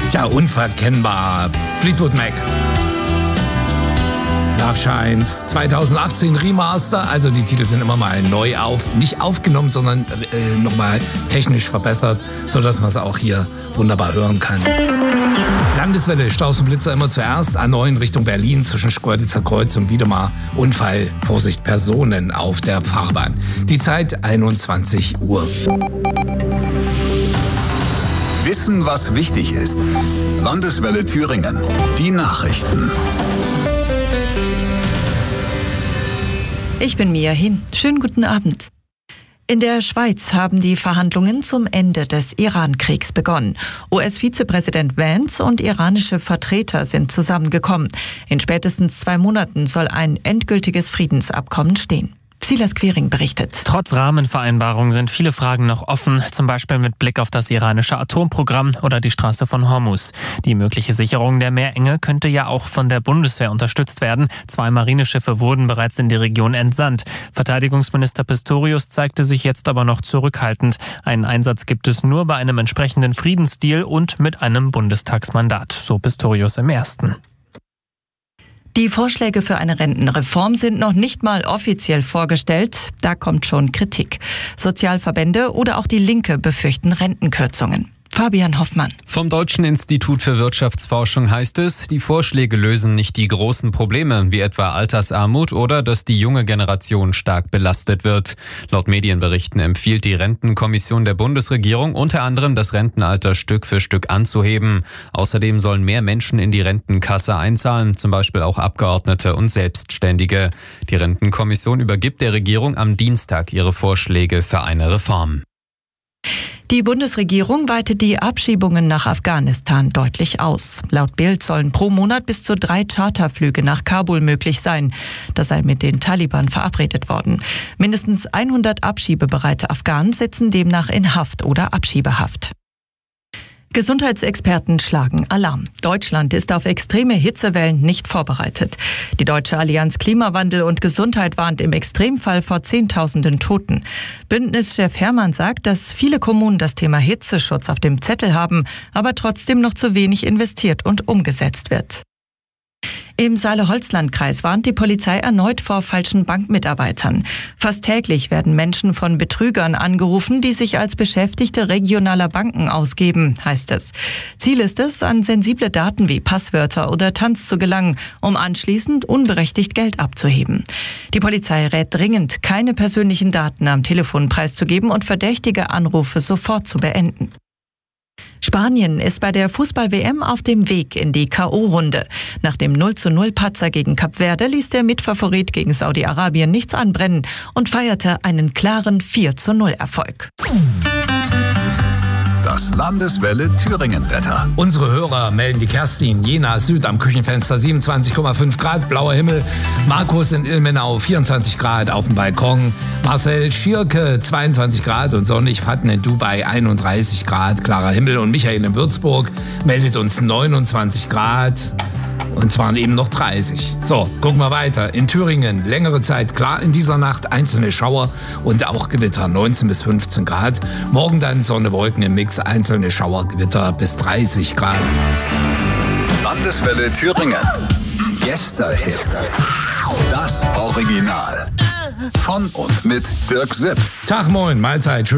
Tja, unverkennbar. Fleetwood Mac. Love Shines 2018 Remaster, also die Titel sind immer mal nicht aufgenommen, sondern nochmal technisch verbessert, sodass man es auch hier wunderbar hören kann. Landeswelle, Staus und Blitzer immer zuerst, A9 Richtung Berlin zwischen Schkeuditzer Kreuz und Wiedemar. Unfall, Vorsicht, Personen auf der Fahrbahn. Die Zeit 21 Uhr. Wissen, was wichtig ist. Landeswelle Thüringen. Die Nachrichten. Ich bin Mia Hin. Schönen guten Abend. In der Schweiz haben die Verhandlungen zum Ende des Iran-Kriegs begonnen. US-Vizepräsident Vance und iranische Vertreter sind zusammengekommen. In spätestens 2 Monaten soll ein endgültiges Friedensabkommen stehen. Silas Quering berichtet. Trotz Rahmenvereinbarung sind viele Fragen noch offen, zum Beispiel mit Blick auf das iranische Atomprogramm oder die Straße von Hormuz. Die mögliche Sicherung der Meerenge könnte ja auch von der Bundeswehr unterstützt werden. 2 Marineschiffe wurden bereits in die Region entsandt. Verteidigungsminister Pistorius zeigte sich jetzt aber noch zurückhaltend. Einen Einsatz gibt es nur bei einem entsprechenden Friedensdeal und mit einem Bundestagsmandat, so Pistorius im ersten. Die Vorschläge für eine Rentenreform sind noch nicht mal offiziell vorgestellt. Da kommt schon Kritik. Sozialverbände oder auch die Linke befürchten Rentenkürzungen. Fabian Hoffmann. Vom Deutschen Institut für Wirtschaftsforschung heißt es, die Vorschläge lösen nicht die großen Probleme, wie etwa Altersarmut oder dass die junge Generation stark belastet wird. Laut Medienberichten empfiehlt die Rentenkommission der Bundesregierung unter anderem, das Rentenalter Stück für Stück anzuheben. Außerdem sollen mehr Menschen in die Rentenkasse einzahlen, zum Beispiel auch Abgeordnete und Selbstständige. Die Rentenkommission übergibt der Regierung am Dienstag ihre Vorschläge für eine Reform. Die Bundesregierung weitet die Abschiebungen nach Afghanistan deutlich aus. Laut Bild sollen pro Monat bis zu 3 Charterflüge nach Kabul möglich sein. Das sei mit den Taliban verabredet worden. Mindestens 100 abschiebebereite Afghanen sitzen demnach in Haft oder Abschiebehaft. Gesundheitsexperten schlagen Alarm. Deutschland ist auf extreme Hitzewellen nicht vorbereitet. Die Deutsche Allianz Klimawandel und Gesundheit warnt im Extremfall vor Zehntausenden Toten. Bündnischef Hermann sagt, dass viele Kommunen das Thema Hitzeschutz auf dem Zettel haben, aber trotzdem noch zu wenig investiert und umgesetzt wird. Im Saale-Holzland-Kreis warnt die Polizei erneut vor falschen Bankmitarbeitern. Fast täglich werden Menschen von Betrügern angerufen, die sich als Beschäftigte regionaler Banken ausgeben, heißt es. Ziel ist es, an sensible Daten wie Passwörter oder Tanz zu gelangen, um anschließend unberechtigt Geld abzuheben. Die Polizei rät dringend, keine persönlichen Daten am Telefon preiszugeben und verdächtige Anrufe sofort zu beenden. Spanien ist bei der Fußball-WM auf dem Weg in die K.O.-Runde. Nach dem 0:0 gegen Kap Verde ließ der Mitfavorit gegen Saudi-Arabien nichts anbrennen und feierte einen klaren 4:0-Erfolg. Das Landeswelle Thüringen-Wetter. Unsere Hörer melden die Kerstin, Jena Süd am Küchenfenster 27,5 Grad, blauer Himmel. Markus in Ilmenau 24 Grad auf dem Balkon. Marcel Schierke 22 Grad und sonnig. Fatten in Dubai 31 Grad, klarer Himmel. Und Michael in Würzburg meldet uns 29 Grad. Und zwar eben noch 30. So, gucken wir weiter. In Thüringen längere Zeit klar in dieser Nacht, einzelne Schauer und auch Gewitter 19 bis 15 Grad. Morgen dann Sonne, Wolken im Mix, einzelne Schauer, Gewitter bis 30 Grad. Landeswelle Thüringen. Yesterhits. Das Original. Von und mit Dirk Sipp. Tag, moin, Mahlzeit.